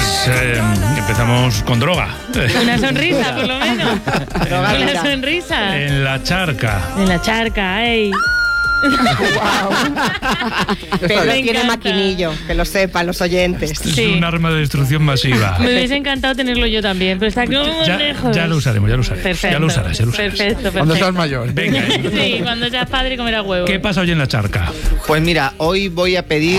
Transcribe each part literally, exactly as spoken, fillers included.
Pues eh, empezamos con droga. Una sonrisa, por lo menos. Una sonrisa. En la charca. En la charca, ¡ay! Wow. Pedro tiene maquinillo, que lo sepan los oyentes. Esto es Sí. un arma de destrucción masiva. Me hubiese encantado tenerlo yo también, pero está como muy Ya, lejos. ya lo usaremos, ya lo usaremos. Perfecto. Ya lo usarás, ya lo usarás. Perfecto, perfecto. Cuando seas mayor. Venga, ¿eh? Sí, cuando seas padre comerás huevos. ¿Qué pasa hoy en la charca? Pues mira, hoy voy a pedir...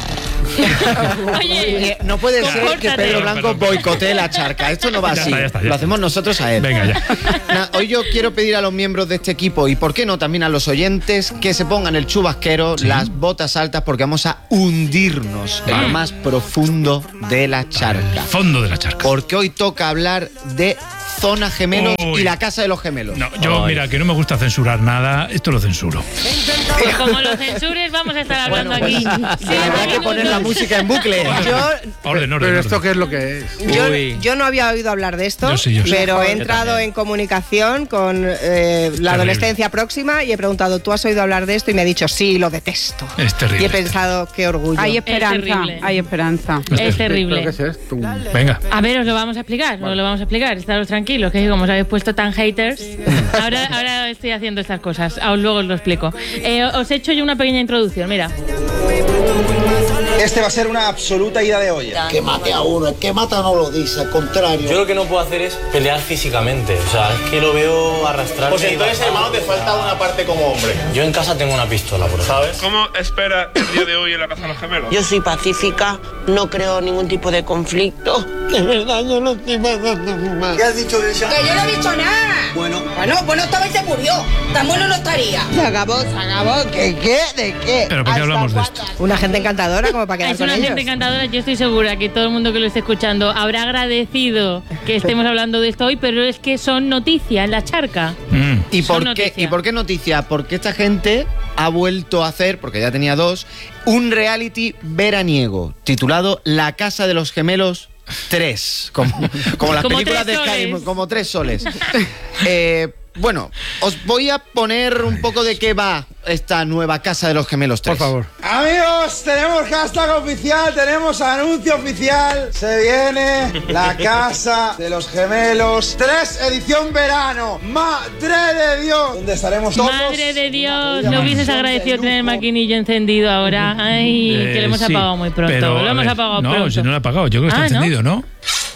Oye, No puede ser que compórtate. Pedro Blanco Perdón, perdón. boicotee la charca. Esto no va Ya así. está, ya está, ya Lo está. hacemos nosotros a él. Venga, ya. Nah, hoy yo quiero pedir a los miembros de este equipo, y por qué no también a los oyentes, que se pongan el chubasquero, ¿Sí? las botas altas, porque vamos a hundirnos en lo más profundo de la charca. Fondo de la charca. Porque hoy toca hablar de Zona Gemelos Uy. y la Casa de los Gemelos. No, yo, mira, que no me gusta censurar nada, esto lo censuro. pues como lo censures, vamos a estar hablando aquí. Sí, Habrá que poner la música en bucle. Yo, Orden, orden, Pero orden. esto qué es lo que es. yo, yo no había oído hablar de esto, Yo sí, yo sí. pero he entrado en comunicación con eh, la adolescencia próxima y he preguntado, ¿tú has oído hablar de esto? Y me ha dicho, sí, lo detesto. Es terrible. Y he pensado, qué orgullo. Hay esperanza, terrible. hay esperanza. Es ¿Pero terrible. qué es esto? Venga. A ver, os lo vamos a explicar, os lo vamos a explicar. Estaros tranquilos, que como os habéis puesto tan haters, ahora, ahora estoy haciendo estas cosas. Aún luego os lo explico. Eh, os he hecho yo una pequeña introducción, mira. Este va a ser una absoluta ida de olla. Que mate a uno, el que mata no lo dice, al contrario. Yo lo que no puedo hacer es pelear físicamente, o sea, es que lo veo arrastrar. Pues entonces, hermano, te falta una parte como hombre. Yo en casa tengo una pistola, por ejemplo. ¿Sabes? ¿Cómo espera el día de hoy en la Casa de los Gemelos? Yo soy pacífica, no creo ningún tipo de conflicto. De verdad, yo no estoy pasando mal. ¿Qué has dicho de ella? Que yo no he dicho nada. Bueno. Bueno, bueno, esta vez se murió. Tan bueno no estaría. Se acabó, se acabó. ¿Qué, qué? ¿De qué? ¿Pero por qué hablamos de esto? Una gente encantadora como para quedar Es con una ellos. gente encantadora. Yo estoy segura que todo el mundo que lo esté escuchando habrá agradecido que estemos hablando de esto hoy, pero es que son noticias en la charca. Mm. ¿Y Son por, qué, noticia. ¿Y por qué noticia? Porque esta gente ha vuelto a hacer, porque ya tenía dos, un reality veraniego titulado La Casa de los Gemelos tres. Como, como las Como películas de tres Sky, soles. como tres soles. eh, bueno, os voy a poner un poco de qué va esta nueva Casa de los Gemelos tres. Por favor. Amigos, tenemos hashtag oficial, tenemos anuncio oficial. Se viene la Casa de los Gemelos tres, edición verano. ¡Madre de Dios! Donde estaremos todos. Madre de Dios, Una no hubieses mansión agradecido de tener el lujo. maquinillo encendido ahora. Ay, Eh, que lo hemos sí, apagado muy pronto. pero, lo a hemos ver, apagado no, pronto. si no lo he apagado, yo creo que está Ah, ¿no? encendido, ¿no?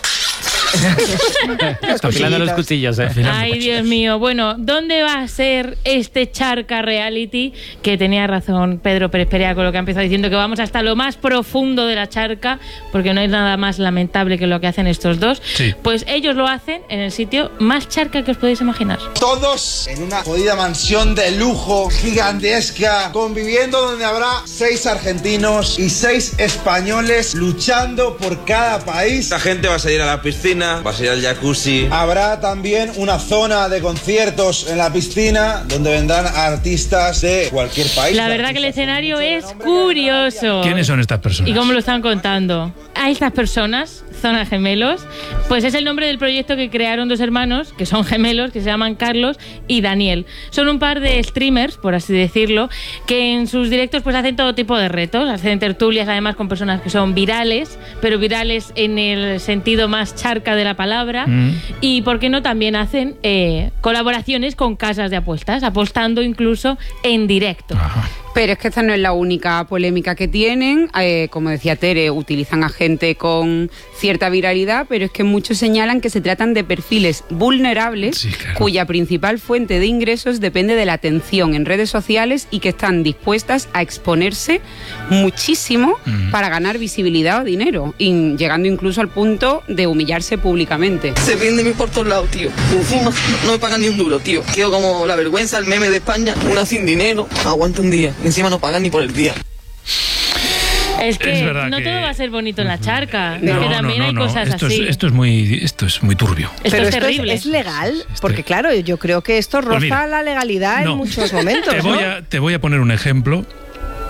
Afilando los cuchillos, eh. Ay, Dios mío. Bueno, ¿dónde va a ser este charca reality? Que tenía razón Pedro Pérez Perea con lo que ha empezado diciendo, que vamos hasta lo más profundo de la charca, porque no hay nada más lamentable que lo que hacen estos dos. Sí. Pues ellos lo hacen en el sitio más charca que os podéis imaginar. Todos en una jodida mansión de lujo, gigantesca, conviviendo donde habrá seis argentinos y seis españoles luchando por cada país. La gente va a salir a la piscina, va a salir al jacuzzi. Habrá también una zona de conciertos en la piscina donde vendrán artistas de cualquier país. La verdad que el escenario es curioso. ¿Quiénes son estas personas? ¿Y cómo lo están contando? A estas personas, Zona Gemelos, pues es el nombre del proyecto que crearon dos hermanos, que son gemelos, que se llaman Carlos y Daniel. Son un par de streamers, por así decirlo, que en sus directos pues hacen todo tipo de retos, hacen tertulias además con personas que son virales, pero virales en el sentido más charca de la palabra, Mm. y por qué no también hacen eh, colaboraciones con casas de apuestas, apostando incluso en directo. Ajá. Pero es que esta no es la única polémica que tienen. Eh, como decía Tere, utilizan a gente con cierta viralidad, pero es que muchos señalan que se tratan de perfiles vulnerables, Sí, claro. cuya principal fuente de ingresos depende de la atención en redes sociales y que están dispuestas a exponerse muchísimo Mm. para ganar visibilidad o dinero, y llegando incluso al punto de humillarse públicamente. Se vende mi por todos lados, tío. Encima no me pagan ni un duro, tío. Quedo como la vergüenza, el meme de España. Una sin dinero, aguanta un día. Encima no pagan ni por el día. Es que Es verdad no que- todo va a ser bonito en la charca, es No, que no, también no, hay no. cosas Esto así. es, esto es muy, esto es muy turbio. Esto Pero es esto terrible. es, es legal, Este- porque claro, yo creo que esto roza Pues mira, la legalidad no. en muchos momentos. Te voy, ¿no? a, te voy a poner un ejemplo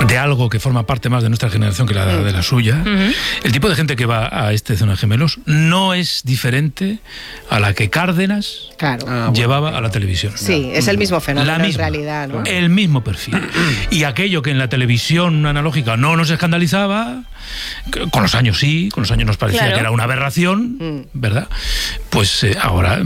de algo que forma parte más de nuestra generación que la de la suya, uh-huh. el tipo de gente que va a este Zona Gemelos no es diferente a la que Cárdenas claro. ah, llevaba bueno. a la televisión. Sí, claro. es el mismo fenómeno la misma, en realidad, ¿no? El mismo perfil. Y aquello que en la televisión analógica no nos escandalizaba, con los años sí, con los años nos parecía claro. que era una aberración, mm. ¿verdad? Pues eh, ahora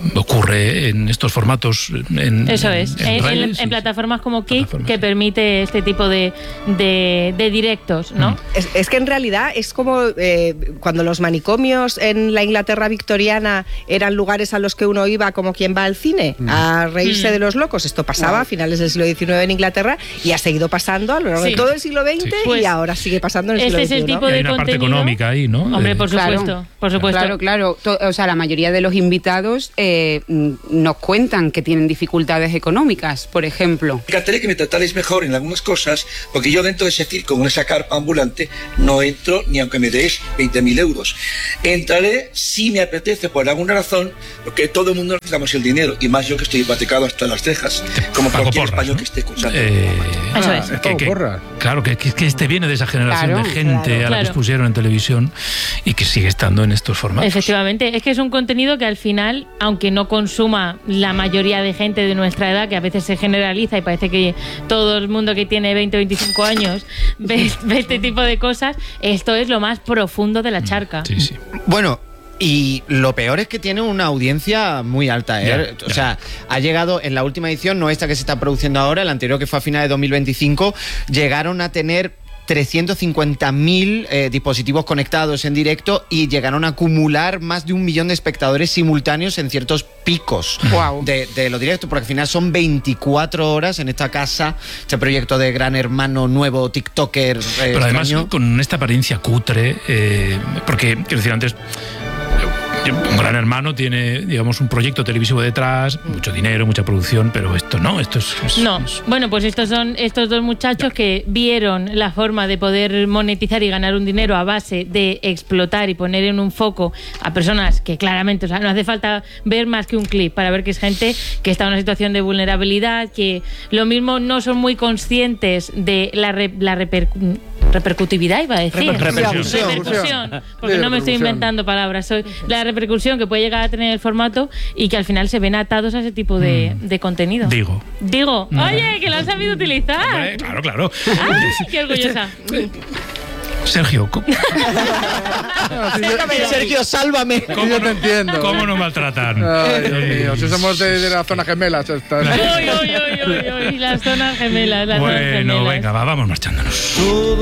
ocurre en estos formatos en, eso es en, en, redes, en, en plataformas como Kick que permite este tipo de, de, de directos, ¿no? Es, es que en realidad es como eh, cuando los manicomios en la Inglaterra victoriana eran lugares a los que uno iba como quien va al cine mm. a reírse mm. de los locos. Esto pasaba wow. a finales del siglo diecinueve en Inglaterra y ha seguido pasando a lo largo sí. de todo el siglo veinte sí. pues, y ahora sigue pasando en el este siglo veintiuno. Es el tipo de y hay una contenido. Parte económica ahí, ¿no? Hombre, por supuesto, claro. por supuesto. Claro, claro. O sea, la mayoría de los invitados eh, Eh, nos cuentan que tienen dificultades económicas, por ejemplo. Me encantaría que me tratarais mejor en algunas cosas, porque yo dentro de ese circo, con esa carpa ambulante, no entro ni aunque me deis veinte mil euros. Entraré si me apetece por alguna razón, porque todo el mundo necesitamos el dinero, y más yo que estoy hipotecado hasta las cejas, como Paco cualquier Porras, español ¿no? que esté escuchando. Eh, Eso ah, es. Que, que, claro, que, que este viene de esa generación claro, de gente claro, a la claro. que expusieron en televisión y que sigue estando en estos formatos. Efectivamente, es que es un contenido que al final, aunque no consuma la mayoría de gente de nuestra edad, que a veces se generaliza y parece que todo el mundo que tiene veinte o veinticinco años ve, ve este tipo de cosas, esto es lo más profundo de la charca. Sí, sí. Bueno, y lo peor es que tiene una audiencia muy alta, ¿eh? Ya, o ya. sea, ha llegado en la última edición, no esta que se está produciendo ahora, la anterior que fue a finales de dos mil veinticinco, llegaron a tener trescientos cincuenta mil eh, dispositivos conectados en directo y llegaron a acumular más de un millón de espectadores simultáneos en ciertos picos wow. de, de los directos, porque al final son veinticuatro horas en esta casa, este proyecto de Gran Hermano nuevo TikToker. Eh, Pero además extraño. con esta apariencia cutre, eh, porque, quiero decir, antes... Un Gran Hermano tiene, digamos, un proyecto televisivo detrás, mucho dinero, mucha producción, pero esto no, esto es... es no, es... bueno, pues estos son estos dos muchachos que vieron la forma de poder monetizar y ganar un dinero a base de explotar y poner en un foco a personas que claramente, o sea, no hace falta ver más que un clip para ver que es gente que está en una situación de vulnerabilidad, que lo mismo no son muy conscientes de la, re, la reper, repercutividad, iba a decir. Repercusión. Repercusión, porque no me estoy inventando palabras, soy la repercusión que puede llegar a tener el formato y que al final se ven atados a ese tipo de, mm. de contenido. Digo. Digo, mm. oye, que lo has sabido utilizar. Hombre, claro, claro. ¡Ay, qué orgullosa! Sergio, ¿cómo? Sergio, sálvame. ¿Cómo yo te entiendo? ¿Cómo nos maltratan? Ay, Dios mío, si somos de, de las zonas gemelas. Estas. Uy, uy, uy, uy, uy, las zonas gemelas. Las bueno, zonas gemelas. venga, va, vamos marchándonos.